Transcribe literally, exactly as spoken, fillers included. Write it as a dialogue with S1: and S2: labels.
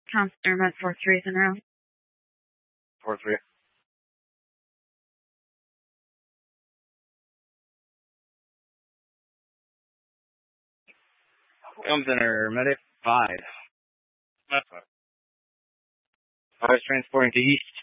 S1: Tom Sturma, four threes in a row.
S2: Four three.
S3: Comes in her medic five.
S2: That's fine.
S3: Five transporting to east.